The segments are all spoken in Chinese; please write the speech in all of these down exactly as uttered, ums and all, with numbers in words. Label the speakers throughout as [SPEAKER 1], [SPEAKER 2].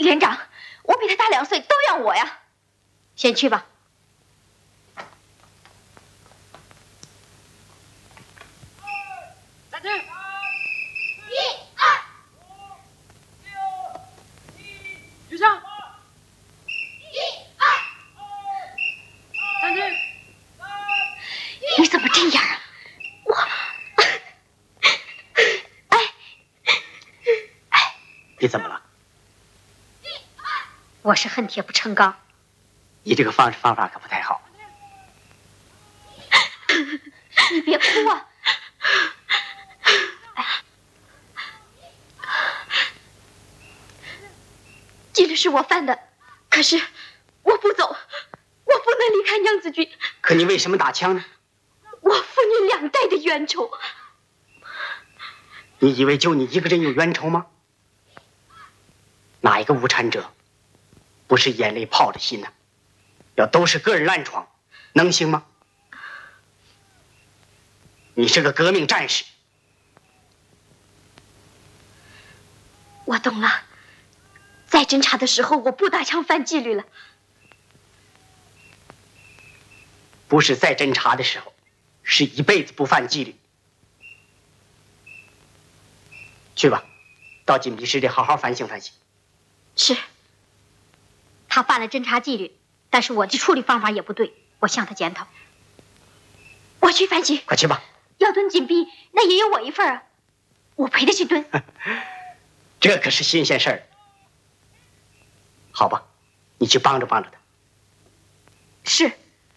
[SPEAKER 1] 连长，我比他大两岁，都让我呀。先去吧。
[SPEAKER 2] 暂停。
[SPEAKER 1] 一二，
[SPEAKER 2] 举枪。
[SPEAKER 1] 一二，
[SPEAKER 2] 暂停。
[SPEAKER 1] 你怎么这样啊？我，哎，哎，
[SPEAKER 3] 你怎么了？
[SPEAKER 1] 我是恨铁不成钢。
[SPEAKER 3] 你这个方式方法可不太好。
[SPEAKER 1] 你别哭啊！哎，记得是我犯的，可是我不走，我不能离开娘子军。
[SPEAKER 3] 可你为什么打枪呢？
[SPEAKER 1] 我父女两代的冤仇。
[SPEAKER 3] 你以为就你一个人有冤仇吗？哪一个无产者不是眼泪泡着心呢？要都是个人烂闯，能行吗？你是个革命战士。
[SPEAKER 1] 我懂了，在侦查的时候我不打枪犯纪律了。
[SPEAKER 3] 不是在侦查的时候，是一辈子不犯纪律。去吧，到禁闭室里好好反省反省。
[SPEAKER 1] 是。他犯了侦查纪律，但是我的处理方法也不对，我向他检讨。我去反省。
[SPEAKER 3] 快去吧。
[SPEAKER 1] 要蹲禁闭，那也有我一份啊，我陪他去蹲。
[SPEAKER 3] 这可是新鲜事儿。好吧，你去帮着帮着他。
[SPEAKER 1] 是。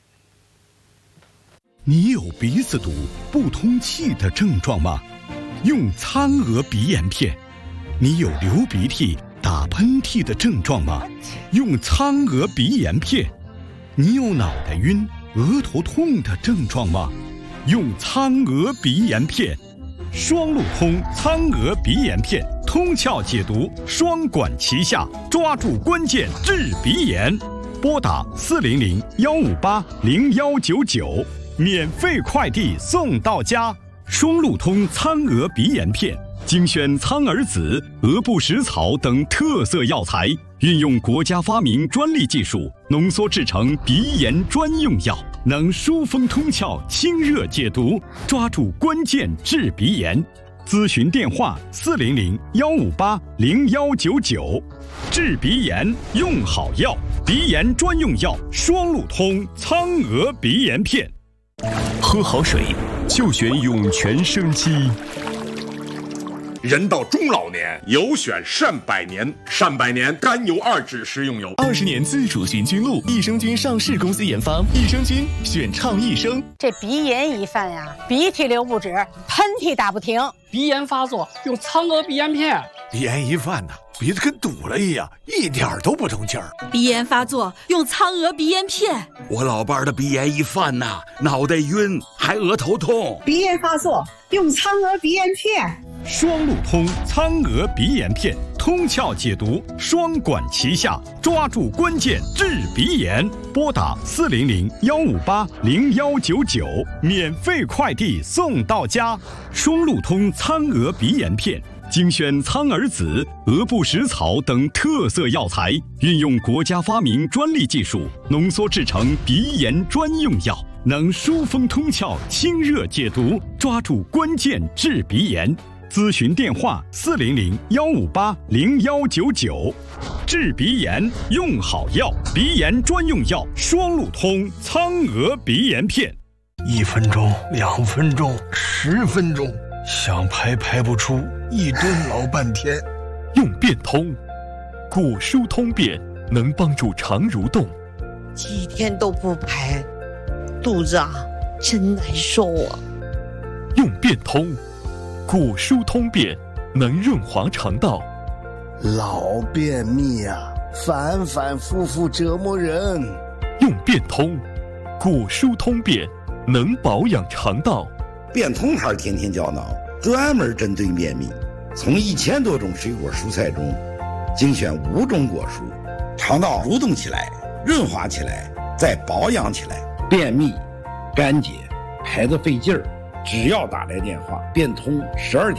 [SPEAKER 4] 你有鼻子堵、不通气的症状吗？用苍娥鼻炎片。你有流鼻涕、打喷嚏的症状吗？用苍娥鼻炎片。你有脑袋晕、额头痛的症状吗？用苍娥鼻炎片。双路通苍娥鼻炎片，通窍解毒，双管齐下，抓住关键治鼻炎。拨打四零零幺五八零幺九九，免费快递送到家。双路通苍娥鼻炎片，精选苍耳子、鹅不食草等特色药材，运用国家发明专利技术，浓缩制成鼻炎专用药，能疏风通窍、清热解毒，抓住关键治鼻炎。咨询电话：四零零幺五八零幺九九。治鼻炎用好药，鼻炎专用药双路通苍娥鼻炎片。
[SPEAKER 5] 喝好水就选涌泉生机。
[SPEAKER 6] 人到中老年，有选善百年。善百年甘油二酯食用油，
[SPEAKER 5] 二十年自主寻菌露，益生菌上市公司研发，益生菌选畅益生。
[SPEAKER 7] 这鼻炎一犯呀，鼻涕流不止，喷嚏打不停，
[SPEAKER 2] 鼻炎发作用苍娥鼻炎片。
[SPEAKER 8] 鼻炎一犯呢，鼻子跟堵了一样，一点都不通气儿。
[SPEAKER 9] 鼻炎发作用苍娥鼻炎片。
[SPEAKER 10] 我老伴儿的鼻炎一犯呐，脑袋晕，还额头痛。
[SPEAKER 7] 鼻炎发作用苍娥鼻炎片。
[SPEAKER 4] 双路通苍娥鼻炎片，通窍解毒，双管齐下，抓住关键治鼻炎。拨打四零零幺五八零幺九九，免费快递送到家。双路通苍娥鼻炎片。精选苍耳子、鹅不食草等特色药材，运用国家发明专利技术，浓缩制成鼻炎专用药，能疏风通窍、清热解毒，抓住关键治鼻炎。咨询电话：四零零幺五八零幺九九。治鼻炎用好药，鼻炎专用药双路通苍娥鼻炎片。
[SPEAKER 8] 一分钟、两分钟、十分钟。想排排不出，一蹲老半天。
[SPEAKER 5] 用便通，果蔬通便，能帮助肠蠕动。
[SPEAKER 11] 几天都不排，肚子啊真难受啊。
[SPEAKER 5] 用便通，果蔬通便，能润滑肠道。
[SPEAKER 8] 老便秘啊，反反复复折磨人。
[SPEAKER 5] 用便通，果蔬通便，能保养肠道。
[SPEAKER 10] 便通牌天天胶囊专门针对便秘，从一千多种水果蔬菜中精选五种果蔬，肠道蠕动起来，润滑起来，再保养起来。便秘、干结、排得费劲儿，只要打来电话，便通十二天。